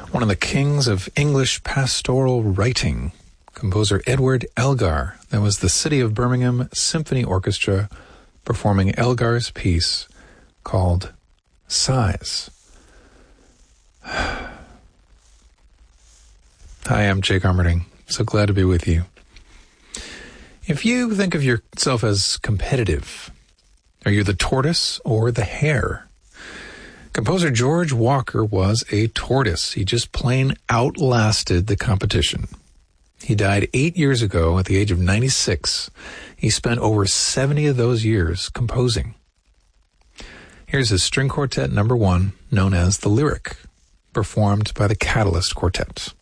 One of the kings of English pastoral writing, composer Edward Elgar. That was the City of Birmingham Symphony Orchestra performing Elgar's piece called Sighs. Hi, I'm Jake Armerding. So glad to be with you. If you think of yourself as competitive, are you the tortoise or the hare? Composer George Walker was a tortoise. He just plain outlasted the competition. He died 8 years ago at the age of 96. He spent over 70 of those years composing. Here's his string quartet number 1, known as The Lyric, performed by the Catalyst Quartet.